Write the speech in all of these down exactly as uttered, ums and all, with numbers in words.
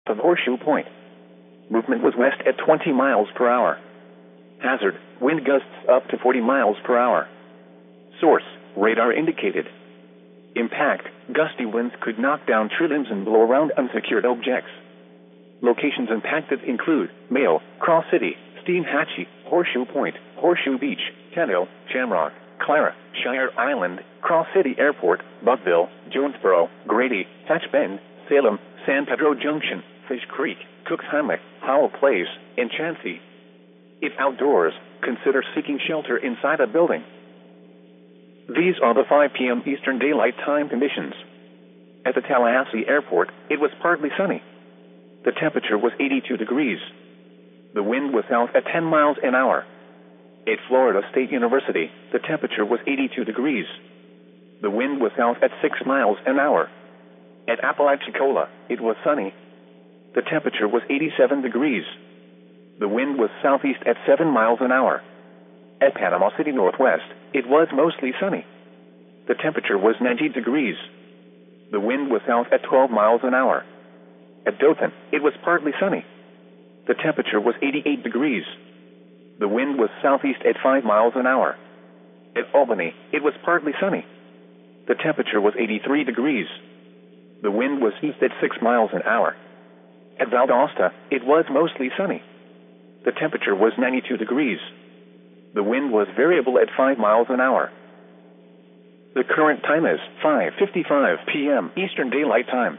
of Horseshoe Point. Movement was west at twenty miles per hour. Hazard, wind gusts up to forty miles per hour. Source, radar indicated. Impact, gusty winds could knock down tree limbs and blow around unsecured objects. Locations impacted include Mayo, Cross City, Steinhatchee, Horseshoe Point, Horseshoe Beach, Tenno, Shamrock, Clara, Shire Island, Cross City Airport, Buckville, Jonesboro, Grady, Hatch Bend, Salem, San Pedro Junction, Fish Creek, Cooks Hammock, Howell Place, and Chansey. If outdoors, consider seeking shelter inside a building. These are the five p m Eastern Daylight Time conditions. At the Tallahassee Airport, it was partly sunny. The temperature was eighty-two degrees. The wind was south at ten miles an hour. At Florida State University, the temperature was eighty-two degrees. The wind was south at six miles an hour. At Apalachicola, it was sunny. The temperature was eighty-seven degrees. The wind was southeast at seven miles an hour. At Panama City Northwest, it was mostly sunny. The temperature was ninety degrees. The wind was south at twelve miles an hour. At Dothan, it was partly sunny. The temperature was eighty-eight degrees. The wind was southeast at five miles an hour. At Albany, it was partly sunny. The temperature was eighty-three degrees. The wind was east at six miles an hour. At Valdosta, it was mostly sunny. The temperature was ninety-two degrees. The wind was variable at five miles an hour. The current time is five fifty-five p m Eastern Daylight Time.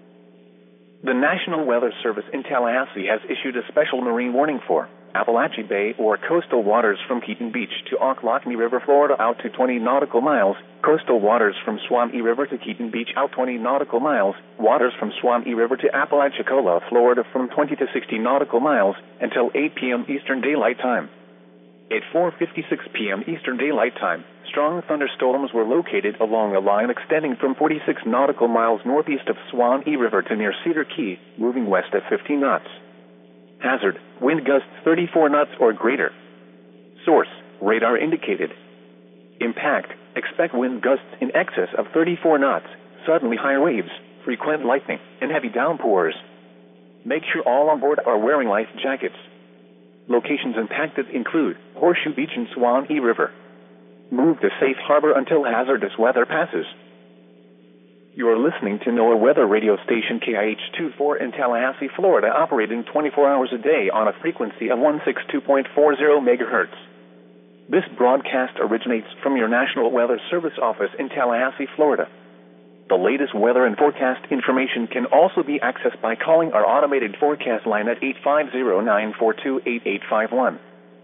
The National Weather Service in Tallahassee has issued a special marine warning for Appalachia Bay or coastal waters from Keaton Beach to Ocklawahamie River, Florida out to twenty nautical miles, coastal waters from Suwannee River to Keaton Beach out twenty nautical miles, waters from Suwannee River to Apalachicola, Florida from twenty to sixty nautical miles until eight p m Eastern Daylight Time. At four fifty-six p m Eastern Daylight Time, strong thunderstorms were located along a line extending from forty-six nautical miles northeast of Suwannee River to near Cedar Key, moving west at fifty knots. Hazard, wind gusts thirty-four knots or greater. Source, radar indicated. Impact, expect wind gusts in excess of thirty-four knots, suddenly higher waves, frequent lightning, and heavy downpours. Make sure all on board are wearing life jackets. Locations impacted include Horseshoe Beach and Suwannee River. Move to safe harbor until hazardous weather passes. You are listening to NOAA Weather Radio Station K I H twenty-four in Tallahassee, Florida, operating twenty-four hours a day on a frequency of one sixty-two point four zero megahertz. This broadcast originates from your National Weather Service office in Tallahassee, Florida. The latest weather and forecast information can also be accessed by calling our automated forecast line at eight five zero, nine four two, eight eight five one.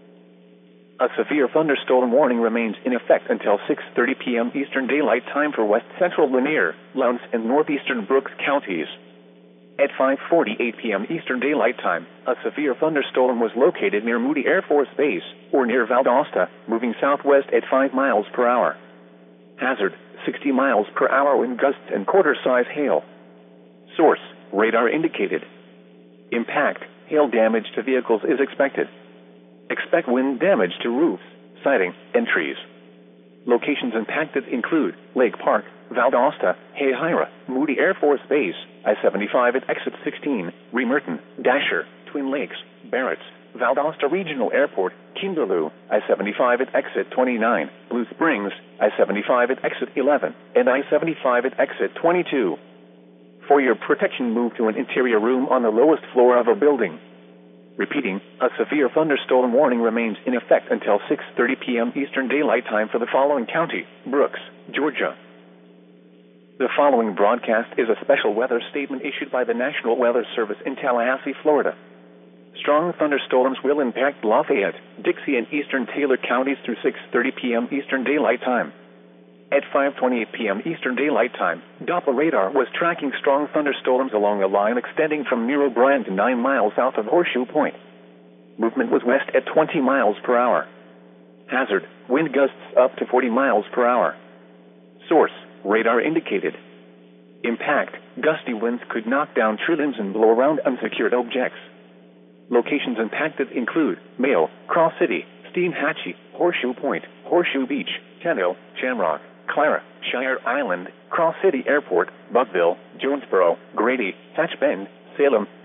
A severe thunderstorm warning remains in effect until six thirty p m Eastern Daylight Time for west central Lanier, Lowndes, and northeastern Brooks counties. At five forty-eight p m Eastern Daylight Time, a severe thunderstorm was located near Moody Air Force Base, or near Valdosta, moving southwest at five miles per hour. Hazard, sixty miles per hour wind gusts and quarter-size hail. Source, radar indicated. Impact, hail damage to vehicles is expected. Expect wind damage to roofs, siding, and trees. Locations impacted include Lake Park, Valdosta, Hayhira, Moody Air Force Base, I seventy-five at exit sixteen, Remerton, Dasher, Twin Lakes, Barretts, Valdosta Regional Airport, Kinderloo, I seventy-five at exit twenty-nine, Blue Springs, I seventy-five at exit eleven, and I seventy-five at exit twenty-two. For your protection, move to an interior room on the lowest floor of a building. Repeating, a severe thunderstorm warning remains in effect until six thirty p m Eastern Daylight Time for the following county: Brooks, Georgia. The following broadcast is a special weather statement issued by the National Weather Service in Tallahassee, Florida. Strong thunderstorms will impact Lafayette, Dixie, and eastern Taylor counties through six thirty p m Eastern Daylight Time. At five twenty-eight p m Eastern Daylight Time, Doppler radar was tracking strong thunderstorms along a line extending from Near O'Brien to nine miles south of Horseshoe Point. Movement was west at twenty miles per hour. Hazard, wind gusts up to forty miles per hour. Source, radar indicated. Impact, gusty winds could knock down tree limbs and blow around unsecured objects. Locations impacted include Mayo, Cross City, Steinhatchee, Horseshoe Point, Horseshoe Beach, Tenno, Shamrock, Clara, Shire Island, Cross City Airport, Buckville, Jonesboro, Grady, Hatch Bend, Salem,